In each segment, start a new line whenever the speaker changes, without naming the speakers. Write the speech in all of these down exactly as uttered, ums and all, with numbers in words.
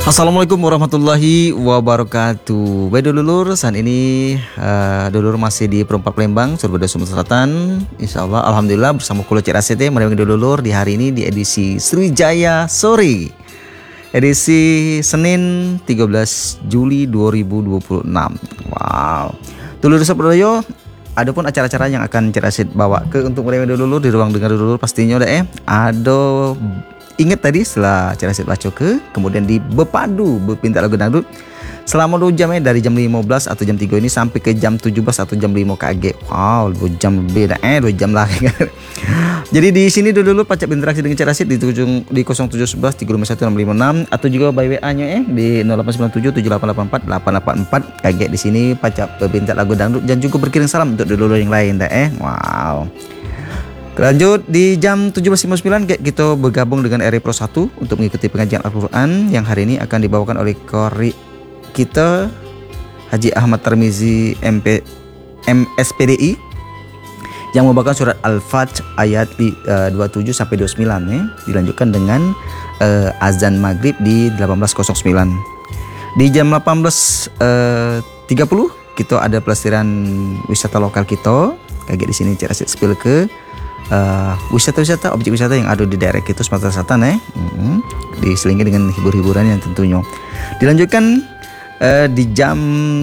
Assalamualaikum warahmatullahi wabarakatuh. Baik dulur, saat ini uh, dulur masih di Perempat Palembang, Surabaya Sumatera Selatan. Insyaallah, alhamdulillah bersama Kulo Cek Rasid menemani dulur di hari ini di edisi Sriwijaya Sore, edisi Senin tiga belas Juli dua ribu dua puluh enam. Wow, dulur saudara, ada pun acara-acara yang akan Cek Rasid bawa ke untuk menemani dulur di ruang dengar dulur pastinya udah eh ada. Ingat tadi setelah Cek Rasid baca ke, kemudian di Bepadu Bepinta Lagu Dangdut selama dua jam ya, dari jam lima belas atau jam tiga ini sampai ke jam tujuh belas atau jam lima K G. Wow, dua jam lebih dah eh dua jam lagi kan. Jadi di sini dulu pacak berinteraksi dengan Cek Rasid di tujuh di nol tujuh satu satu tiga lima satu enam lima enam atau juga by W A-nya eh di nol delapan sembilan tujuh tujuh delapan delapan empat delapan delapan empat K G. Di sini pacak Bepinta Lagu Dangdut dan juga berkirim salam untuk dulu yang lain dah eh. Wow. Lanjut di jam tujuh belas lima puluh sembilan kita bergabung dengan R I Pro satu untuk mengikuti pengajian Al-Quran yang hari ini akan dibawakan oleh Qori kita Haji Ahmad Tarmizi M P, M S P D I yang membawakan surat Al-Fajr ayat uh, dua puluh tujuh sampai dua puluh sembilan ya. Dilanjutkan dengan uh, azan maghrib di delapan belas nol sembilan. Di jam delapan belas tiga puluh kita ada pelesiran wisata lokal kita. Kayak di sini Cek Rasid spill ke Uh, wisata-wisata, objek wisata yang ada di daerah kita Sumatera Selatan eh. Mm-hmm. Diselingi dengan hibur-hiburan yang tentunya. Dilanjutkan uh, di jam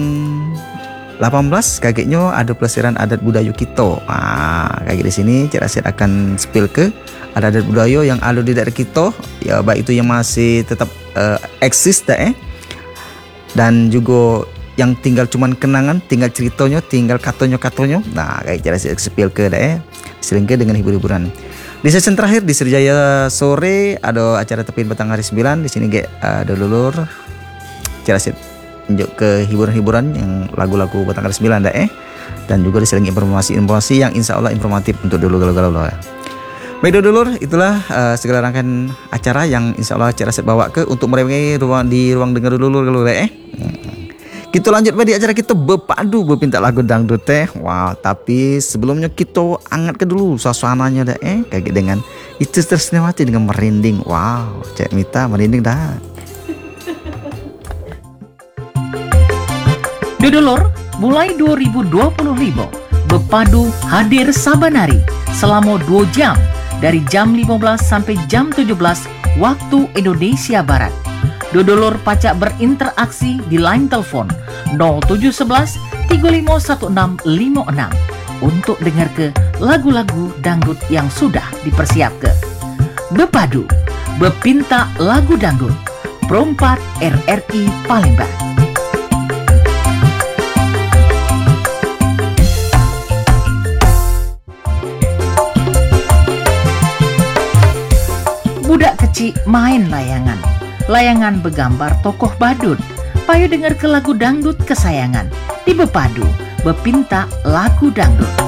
delapan belas kakeknya ada pelesiran adat budaya kita. Ah, kayak di sini Cek Rasid akan spill ke ada adat budaya yang ada di daerah kita, ya baik itu yang masih tetap uh, eksis dah eh. Dan juga yang tinggal cuman kenangan, tinggal ceritanya, tinggal katonyo-katonyo. Nah, kayak Cek Rasid spill ke dah eh. Selingkir dengan hibur-hiburan. Di sesi terakhir di Sriwijaya Sore ada acara Tepin Batang Hari sembilan. Di sini ge ada uh, dulur Cek Rasid tunjuk ke hiburan-hiburan yang lagu-lagu Batang Hari sembilan dah eh. Dan juga diselingi informasi-informasi yang insya Allah informatif untuk dulur galau-galau. Baik dulur, itulah uh, segala rangkaian acara yang insya Allah Cek Rasid bawa ke untuk merewangi ruang di ruang dengar dulur galau eh. Hmm. Kita lanjut di acara kita Bepadu Bepinta Lagu Dangdut teh. Wow, tapi sebelumnya kita angkat ke dulu suasananya dah eh kayak dengan itu tersnewati dengan merinding. Wow, Cek Mita merinding dah.
Dulur, mulai dua ribu dua puluh lima Bepadu hadir saban hari selama dua jam dari jam lima belas sampai jam tujuh belas waktu Indonesia Barat. Dulur pacak berinteraksi di line telepon nol tujuh satu satu tiga lima satu enam lima enam untuk dengar ke lagu-lagu dangdut yang sudah dipersiapkan. Bepadu, Bepinta Lagu Dangdut, Perempat R R I Palembang. Budak kecil main layangan. Layangan bergambar tokoh badut. Payo dengar ke lagu dangdut kesayangan di Bepadu Bepinta Lagu Dangdut.